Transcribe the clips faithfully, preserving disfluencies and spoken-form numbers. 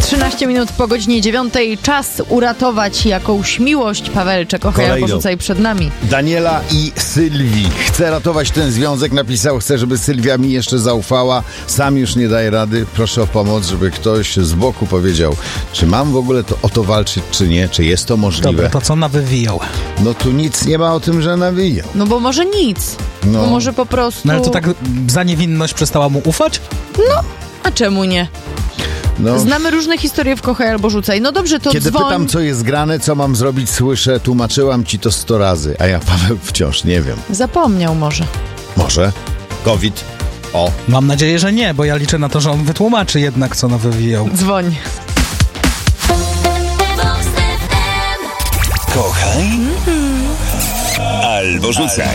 trzynaście minut po godzinie dziewiątej. Czas uratować jakąś miłość. Pawelcze, kochaj albo rzucaj przed nami. Daniela i Sylwii. Chcę ratować ten związek. Napisał, chcę, żeby Sylwia mi jeszcze zaufała. Sam już nie daje rady. Proszę o pomoc, żeby ktoś z boku powiedział, czy mam w ogóle to, o to walczyć, czy nie. Czy jest to możliwe. Dobra, to co nawywijał? No tu nic nie ma o tym, że nawijał. No bo może nic. No. Bo może po prostu... No ale to tak za niewinność przestała mu ufać? No, a czemu nie? No. Znamy różne historie w Kochaj albo Rzucaj. No dobrze, to Kiedy dzwoń. pytam, co jest grane, co mam zrobić, słyszę, tłumaczyłam ci to sto razy, a ja, Paweł, wciąż nie wiem. Zapomniał może. Może? COVID? O. Mam nadzieję, że nie, bo ja liczę na to, że on wytłumaczy jednak, co nawywijał. Dzwoń. Kochaj albo rzucaj.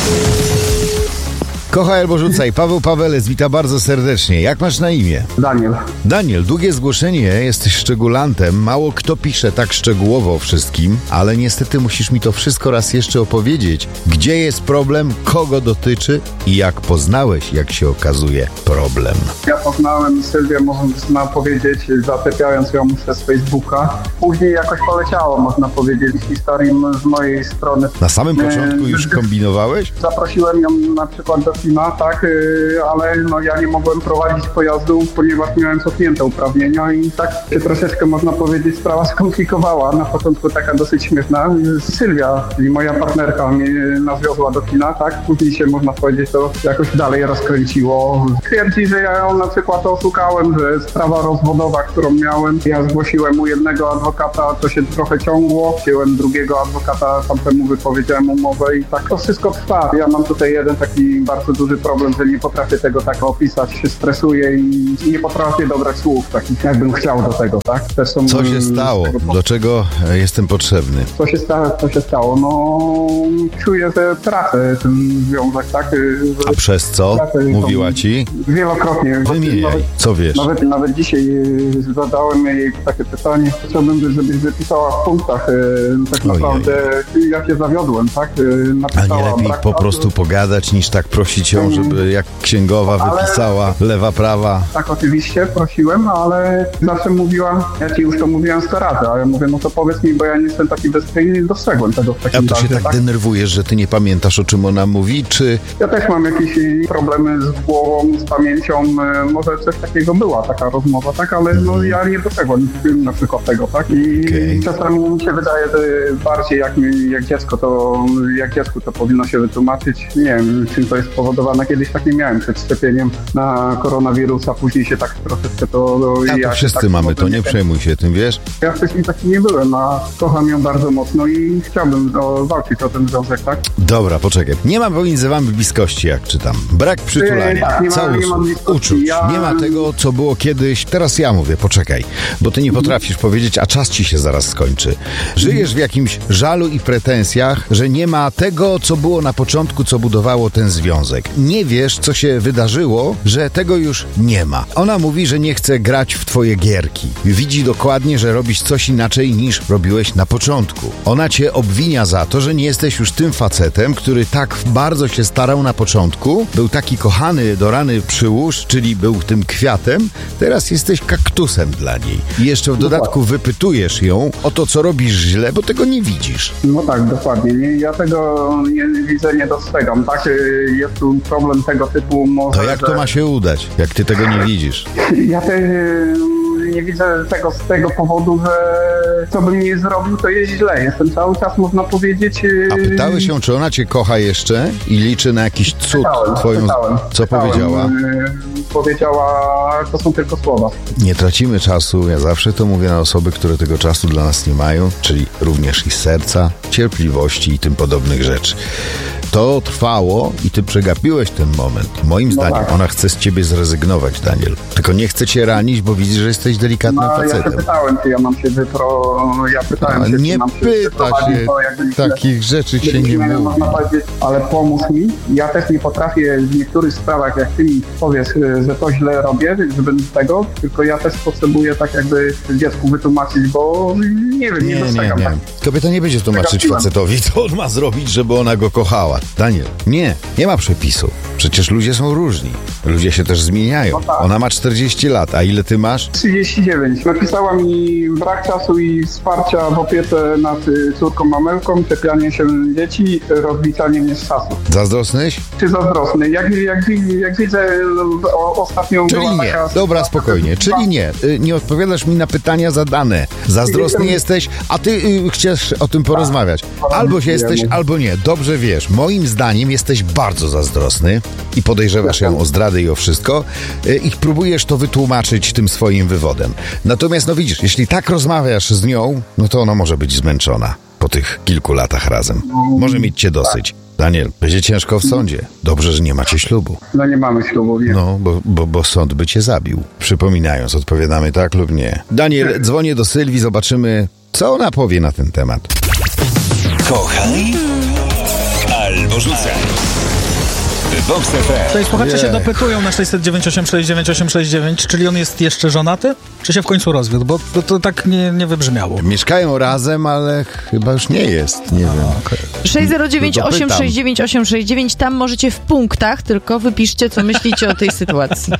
Kochaj albo rzucaj. Paweł Pawelec, wita bardzo serdecznie. Jak masz na imię? Daniel. Daniel, długie zgłoszenie, jesteś szczególantem. Mało kto pisze tak szczegółowo o wszystkim, ale niestety musisz mi to wszystko raz jeszcze opowiedzieć. Gdzie jest problem, kogo dotyczy i jak poznałeś, jak się okazuje, problem? Ja poznałem Sylwię, można powiedzieć, zaczepiając ją przez Facebooka. Później jakoś poleciało, można powiedzieć, historii z mojej strony. Na samym początku już kombinowałeś? Zaprosiłem ją na przykład do kina, tak, ale no ja nie mogłem prowadzić pojazdu, ponieważ miałem cofnięte uprawnienia i tak się troszeczkę, można powiedzieć, sprawa skomplikowała. Na początku taka dosyć śmieszna. Sylwia, czyli moja partnerka, mnie nas wiozła do kina, tak, później się, można powiedzieć, to jakoś dalej rozkręciło. Twierdzi, że ja ją na przykład oszukałem, że sprawa rozwodowa, którą miałem, ja zgłosiłem u jednego adwokata, to się trochę ciągło, wziąłem drugiego adwokata, tamtemu wypowiedziałem umowę i tak to wszystko trwa. Ja mam tutaj jeden taki bardzo duży problem, że nie potrafię tego tak opisać, się stresuję i nie potrafię dobrać słów takich, jakbym chciał do tego, tak? Też są, Co się stało? Do czego jestem potrzebny? Co się stało? Co się stało? No, czuję, że tracę ten związek, tak? A przez co? Mówiła ci? Wielokrotnie. Wymieniaj, nawet, co wiesz? Nawet, nawet dzisiaj zadałem jej takie pytanie. Chciałbym, żebyś wypisała w punktach tak naprawdę, Ojej. jak się zawiodłem, tak? Napisała, A nie lepiej po prostu pogadać, niż tak prosić ją, żeby jak księgowa wypisała ale, lewa, prawa? Tak, oczywiście prosiłem, ale zawsze mówiła, ja ci już to mówiłem sto razy, a ja mówię, no to powiedz mi, bo ja nie jestem taki bezpryjny, dostrzegłem tego w takim A to razie, się tak, tak denerwujesz, że ty nie pamiętasz, o czym ona mówi, czy... Ja też mam jakieś problemy z głową, z pamięcią, może coś takiego była, taka rozmowa, tak, ale mm. no ja nie doszedłem na przykład tego, tak, i okay. czasami mi się wydaje, że bardziej jak, jak dziecko, to jak dziecku to powinno się wytłumaczyć, nie wiem, czym to jest spowodowane, kiedyś tak nie miałem przed szczepieniem na koronawirusa, później się tak troszeczkę to... A to ja wszyscy tak mamy, to nie przejmuj się tym, wiesz? Ja wcześniej taki nie byłem, a kocham ją bardzo mocno i chciałbym o, walczyć o ten związek, tak? Dobra, poczekaj. Nie ma pomiędzy wami bliskości, jak czytam. Brak przytulania, tak, nie ma, całusów, nie ma uczuć. ja... Nie ma tego, co było kiedyś. Teraz ja mówię, poczekaj, bo ty nie potrafisz powiedzieć, a czas ci się zaraz skończy. Żyjesz w jakimś żalu i pretensjach, że nie ma tego, co było na początku, co budowało ten związek. Nie wiesz, co się wydarzyło, że tego już nie ma. Ona mówi, że nie chce grać w twoje gierki. Widzi dokładnie, że robisz coś inaczej niż robiłeś na początku. Ona cię obwinia za to, że nie jesteś już tym facetem, który tak bardzo się starał na początku, był taki kochany do rany przyłóż, czyli był tym kwiatem, teraz jesteś kaktusem dla niej. I jeszcze w dodatku wypytujesz ją o to, co robisz źle, bo tego nie widzisz. No tak, dokładnie. Ja tego nie widzę, nie dostrzegam. Tak, jest tu problem tego typu. Może, to jak że... to ma się udać, jak ty tego nie widzisz? Ja też nie widzę tego z tego powodu, że co bym nie zrobił, to jest źle. Jestem cały czas, można powiedzieć... A pytałeś się, czy ona cię kocha jeszcze i liczy na jakiś cud pytałem, twoją... pytałem, Co pytałem. powiedziała? Powiedziała, to są tylko słowa. Nie tracimy czasu. Ja zawsze to mówię na osoby, które tego czasu dla nas nie mają, czyli również i serca, cierpliwości i tym podobnych rzeczy. To trwało i ty przegapiłeś ten moment. Moim no zdaniem tak. Ona chce z ciebie zrezygnować, Daniel. Tylko nie chce cię ranić, bo widzi, że jesteś delikatnym no, facetem. Ja się pytałem, czy ja mam się wypro... Ja pytałem no, się, nie czy mam pyta się, się takich rzeczy się nie mówi. Można powiedzieć, ale pomóż mi. Ja też nie potrafię w niektórych sprawach, jak ty mi powiesz, że to źle robię, żebym z tego, tylko ja też potrzebuję tak jakby dziecku wytłumaczyć, bo nie wiem, nie, nie dostrzegam. Nie, nie. Tak. Kobieta nie będzie tłumaczyć facetowi, co on ma zrobić, żeby ona go kochała. lat. Daniel, nie, nie ma przepisu. Przecież ludzie są różni. Ludzie się też zmieniają. No tak. Ona ma czterdzieści lat, a ile ty masz? trzydzieści dziewięć. Napisała mi brak czasu i wsparcia w opiece nad y, córką Amelką, czepianie się dzieci, rozliczanie mnie z czasu. Zazdrosnyś? Czy zazdrosny? Jak, jak, jak widzę, o, ostatnio Czyli była nie. taka... Dobra, spokojnie. Czyli nie. Y, Nie odpowiadasz mi na pytania zadane. Zazdrosny jesteś, a ty y, chcesz o tym porozmawiać. Albo się jesteś, albo nie. Dobrze wiesz. Moim zdaniem jesteś bardzo zazdrosny i podejrzewasz ją o zdradę i o wszystko y, i próbujesz to wytłumaczyć tym swoim wywodem. Natomiast, no widzisz, jeśli tak rozmawiasz z nią, no to ona może być zmęczona po tych kilku latach razem. Może mieć cię dosyć. Daniel, będzie ciężko w sądzie. Dobrze, że nie macie ślubu. No nie mamy ślubu, wiem. No, bo, bo, bo sąd by cię zabił. Przypominając, odpowiadamy tak lub nie. Daniel, dzwonię do Sylwii, zobaczymy, co ona powie na ten temat. Kochaj albo rzucaj. Vox F M. Tutaj słuchacze Nie. się dopytują na sześćset dziewięć osiem sześć dziewięć osiem sześć dziewięć, czyli on jest jeszcze żonaty? Czy się w końcu rozwiódł? Bo to, to tak nie, nie wybrzmiało. Mieszkają razem, ale chyba już nie jest. Nie wiem. sześć zero dziewięć No to osiem pytam. sześć dziewięć osiem sześć dziewięć. Tam możecie w punktach, tylko wypiszcie, co myślicie o tej sytuacji.